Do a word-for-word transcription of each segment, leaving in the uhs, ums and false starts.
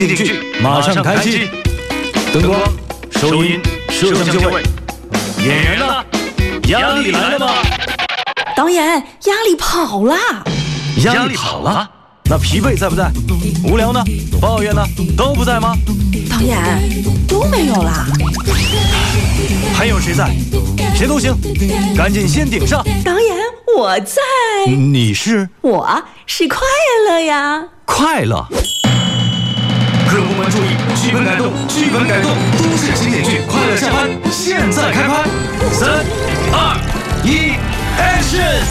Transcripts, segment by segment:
电影剧马上开机，灯光、收音、摄像就位，演员呢？压力来了吗？ 导演，压力跑了。 压力跑了？那疲惫在不在？无聊呢？抱怨呢？都不在吗？ 导演，都没有啦。 还有谁在？谁都行，赶紧先顶上。 导演，我在。 你是？ 我是快乐呀。 快乐。各部门注意，剧本改动，剧本改动，都市经典剧《快乐下班》现在开拍，三、二、一 ，Action！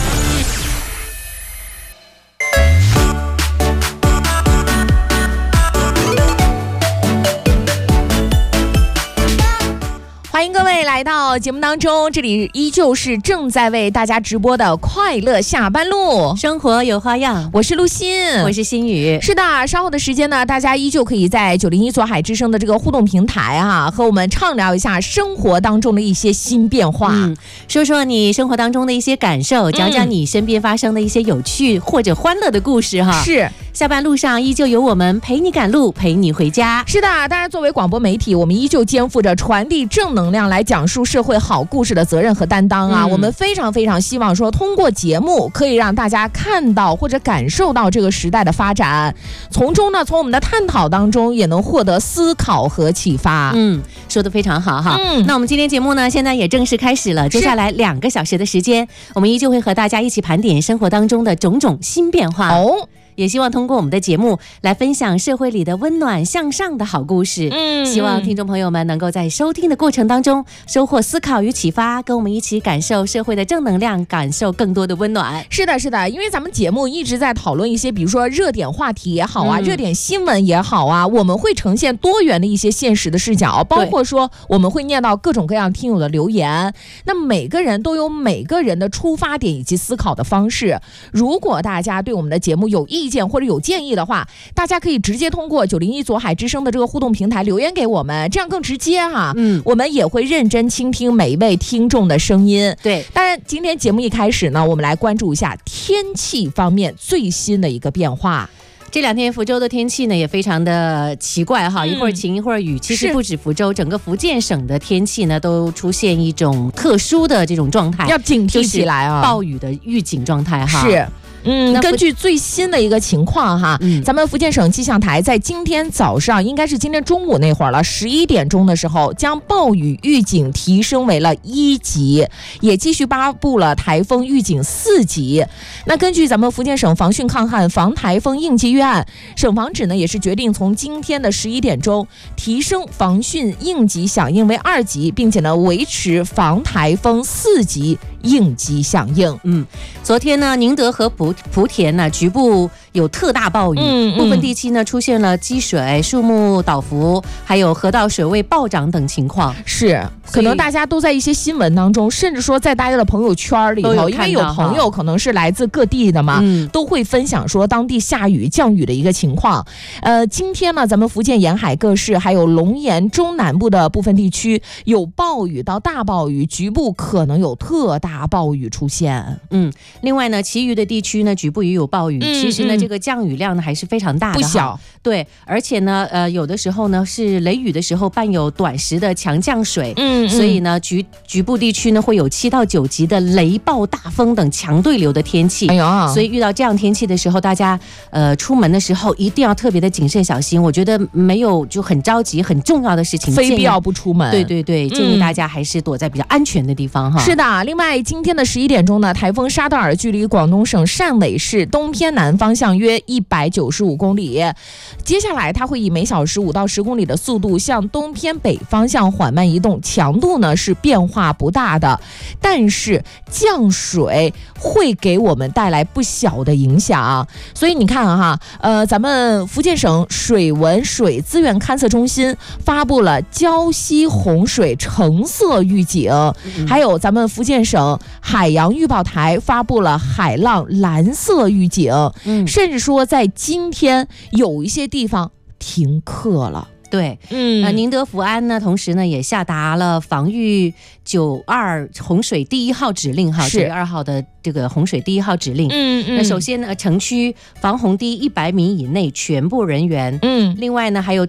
欢迎各位来到节目当中，这里依旧是正在为大家直播的快乐下班路， 生活有花样。 我是陆欣， 我是心雨。 是的，稍后的时间呢，大家依旧可以在九零一左海之声的这个互动平台哈，和我们畅聊一下生活当中的一些新变化， 嗯，说说你生活当中的一些感受，讲讲你身边发生的一些有趣或者欢乐的故事哈。 是， 下班路上依旧有我们陪你赶路，陪你回家。 是的，当然作为广播媒体，我们依旧肩负着传递正能量来讲述社会好故事的责任和担当啊！嗯、我们非常非常希望说，通过节目可以让大家看到或者感受到这个时代的发展，从中呢，从我们的探讨当中也能获得思考和启发。 嗯，说得非常好哈。嗯，那我们今天节目呢，现在也正式开始了。接下来两个小时的时间，我们依旧会和大家一起盘点生活当中的种种新变化。哦。也希望通过我们的节目来分享社会里的温暖向上的好故事。嗯，希望听众朋友们能够在收听的过程当中收获思考与启发，跟我们一起感受社会的正能量，感受更多的温暖。 是的，是的，因为咱们节目一直在讨论一些，比如说热点话题也好啊，嗯、热点新闻也好啊，我们会呈现多元的一些现实的视角，包括说我们会念到各种各样听友的留言。那每个人都有每个人的出发点以及思考的方式。如果大家对我们的节目有意见或者有建议的话，大家可以直接通过九零一左海之声的这个互动平台留言给我们，这样更直接哈。嗯，我们也会认真倾听每一位听众的声音。对，当然今天节目一开始呢，我们来关注一下天气方面最新的一个变化。 这两天福州的天气呢也非常的奇怪哈，一会儿晴一会儿雨。其实不止福州，整个福建省的天气呢都出现一种特殊的这种状态， 要警惕起来啊， 暴雨的预警状态哈。 是。嗯，根据最新的一个情况哈，嗯、咱们福建省气象台在今天早上，应该是今天中午那会儿了，十一点钟的时候，将暴雨预警提升为了一级，也继续发布了台风预警四级。那根据咱们福建省防汛抗旱防台风应急预案，省防指呢也是决定从今天的十一点钟提升防汛应急响应为二级，并且呢维持防台风四级应急响应。 嗯，昨天呢，宁德和莆莆田呢局部有特大暴雨，嗯嗯、部分地区呢出现了积水、树木倒伏，还有河道水位暴涨等情况。 是，可能大家都在一些新闻当中，甚至说在大家的朋友圈里头，因为有朋友可能是来自各地的嘛，嗯、都会分享说当地下雨降雨的一个情况。呃，今天呢，咱们福建沿海各市还有龙岩中南部的部分地区有暴雨到大暴雨，局部可能有特大暴雨出现。 嗯，另外呢，其余的地区呢，局部也有暴雨。嗯、其实呢，嗯、这个降雨量呢还是非常大的， 不小。 对，而且呢，呃，有的时候呢是雷雨的时候伴有短时的强降水，嗯，所以呢，局局部地区呢会有七到九级的雷暴、大风等强对流的天气。哎呦，所以遇到这样天气的时候，大家呃出门的时候一定要特别的谨慎小心。我觉得没有就很着急、很重要的事情， 非必要不出门。 对对对，建议大家还是躲在比较安全的地方哈。 是的，另外今天的十一点钟呢，台风沙德尔距离广东省汕尾市东偏南方向约一百九十五公里，接下来它会以每小时五到十公里的速度向东偏北方向缓慢移动，强度呢是变化不大的，但是降水会给我们带来不小的影响。所以你看哈，呃，咱们福建省水文水资源勘测中心发布了礁溪洪水橙色预警，嗯、还有咱们福建省海洋预报台发布了海浪蓝色预警，嗯、甚至说在今天有一些地方停课了。 对，嗯，呃，宁德福安呢，同时呢也下达了防御九二洪水第一号指令哈，九月二号的这个洪水第一号指令。嗯嗯。那首先呢，城区防洪堤一百米以内全部人员。嗯。另外呢，还有